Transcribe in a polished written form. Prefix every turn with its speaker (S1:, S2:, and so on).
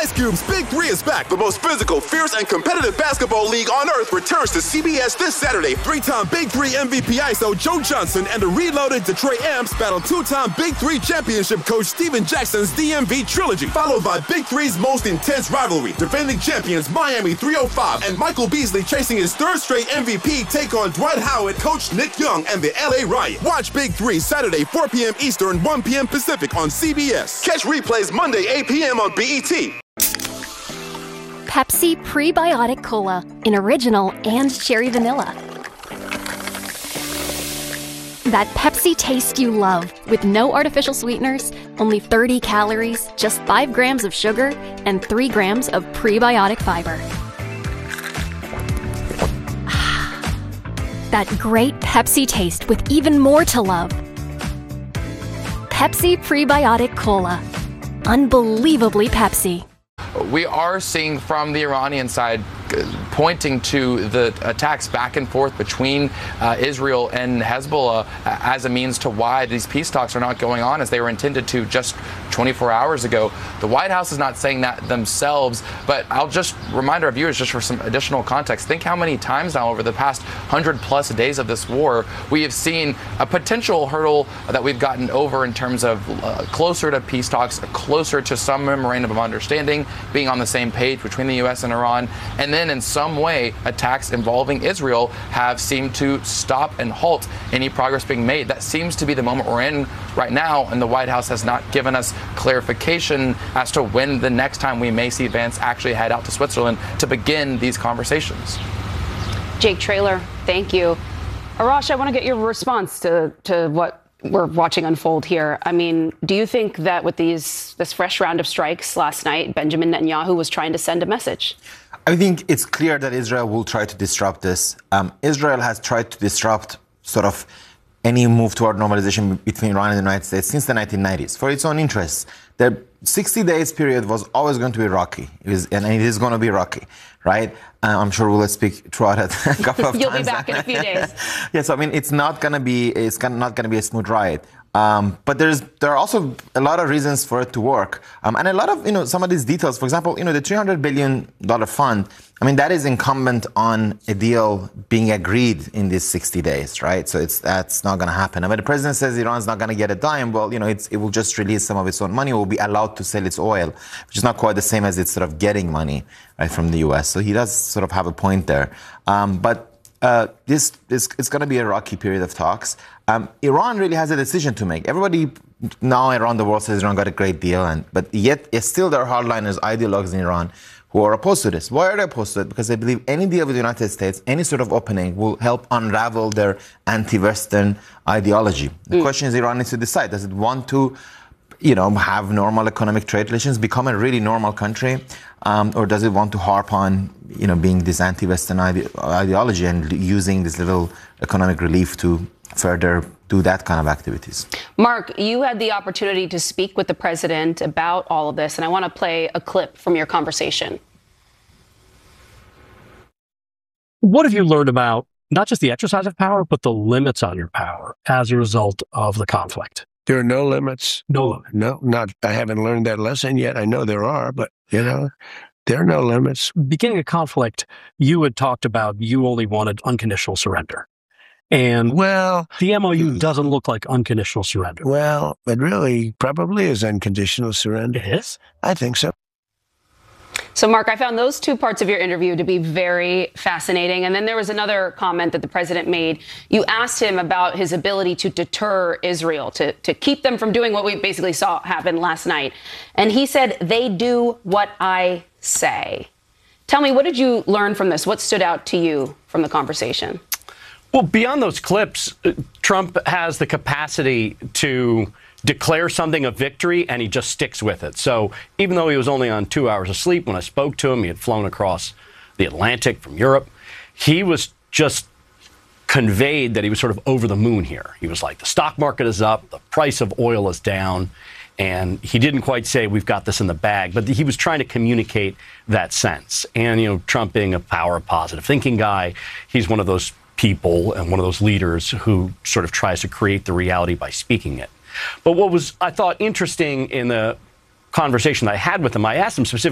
S1: Ice Cube's Big Three is back. The most physical, fierce, and competitive basketball league on earth returns to CBS this Saturday. Three-time Big Three MVP ISO Joe Johnson and the reloaded Detroit Amps battle two-time Big Three championship coach Steven Jackson's DMV trilogy, followed by Big Three's most intense rivalry. Defending champions Miami 305 and Michael Beasley chasing his third straight MVP take on Dwight Howard, Coach Nick Young, and the LA Riot. Watch Big Three Saturday, 4 p.m. Eastern, 1 p.m. Pacific on CBS. Catch replays Monday, 8 p.m. on BET.
S2: Pepsi Prebiotic Cola in original and cherry vanilla. That Pepsi taste you love with no artificial sweeteners, only 30 calories, just 5 grams of sugar, and 3 grams of prebiotic fiber. That great Pepsi taste with even more to love. Pepsi Prebiotic Cola. Unbelievably Pepsi.
S3: We are seeing from the Iranian side pointing to the attacks back and forth between Israel and Hezbollah as a means to why these peace talks are not going on as they were intended to just 24 hours ago. The White House is not saying that themselves, but I'll just remind our viewers, just for some additional context, think how many times now over the past 100+ days of this war we have seen a potential hurdle that we've gotten over in terms of closer to peace talks, closer to some memorandum of understanding, being on the same page between the U.S. and Iran, and then in some way attacks involving Israel have seemed to stop and halt any progress being made. That seems to be the moment we're in right now, and the White House has not given us clarification as to when the next time we may see Vance actually head out to Switzerland to begin these conversations.
S4: Jake Traylor, thank you. Arash, I want to get your response to what we're watching unfold here. I mean, do you think that with this fresh round of strikes last night, Benjamin Netanyahu was trying to send a message?
S5: I think it's clear that Israel will try to disrupt this. Israel has tried to disrupt sort of any move toward normalization between Iran and the United States since the 1990s for its own interests. The 60 days period was always going to be rocky, and it is going to be rocky, right? I'm sure we'll speak throughout it a couple of
S4: You'll
S5: times.
S4: You'll be back in a few days.
S5: Yes, I mean, it's not going to be a smooth ride. But there are also a lot of reasons for it to work. And a lot of, some of these details, for example, the $300 billion fund, I mean, that is incumbent on a deal being agreed in these 60 days, right? So that's not going to happen. I mean, the president says Iran's not going to get a dime. Well, it will just release some of its own money. It will be allowed to sell its oil, which is not quite the same as it's sort of getting money, right, from the U.S. So he does sort of have a point there. It's going to be a rocky period of talks. Iran really has a decision to make. Everybody now around the world says Iran got a great deal, but yet still there are hardliners, ideologues in Iran who are opposed to this. Why are they opposed to it? Because they believe any deal with the United States, any sort of opening, will help unravel their anti-Western ideology. The question is, Iran needs to decide. Does it want to have normal economic trade relations, become a really normal country, or does it want to harp on, being this anti-Western ideology and using this little economic relief to further do that kind of activities?
S4: Mark, you had the opportunity to speak with the president about all of this, and I want to play a clip from your conversation.
S6: What have you learned about not just the exercise of power, but the limits on your power as a result of the conflict?
S7: There are no limits.
S6: No limits.
S7: No, I haven't learned that lesson yet. I know there are, but, there are no limits.
S6: Beginning a conflict, you had talked about you only wanted unconditional surrender. And the MOU doesn't look like unconditional surrender.
S7: Well, it really probably is unconditional surrender.
S6: It is?
S7: I think so.
S4: So, Mark, I found those two parts of your interview to be very fascinating. And then there was another comment that the president made. You asked him about his ability to deter Israel, to keep them from doing what we basically saw happen last night. And he said, they do what I say. Tell me, what did you learn from this? What stood out to you from the conversation?
S6: Well, beyond those clips, Trump has the capacity to declare something a victory, and he just sticks with it. So even though he was only on 2 hours of sleep when I spoke to him, he had flown across the Atlantic from Europe, he was just conveyed that he was sort of over the moon here. He was like, the stock market is up, the price of oil is down, and he didn't quite say we've got this in the bag, but he was trying to communicate that sense. And, Trump being a power positive thinking guy, he's one of those people and one of those leaders who sort of tries to create the reality by speaking it. But what was, I thought, interesting in the conversation that I had with him, I asked him specifically,